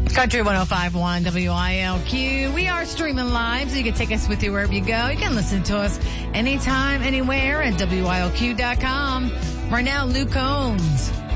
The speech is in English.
Country 105.1 WILQ. We are streaming live, so you can take us with you wherever you go. You can listen to us anytime, anywhere at WILQ.com. Right now, Luke Combs.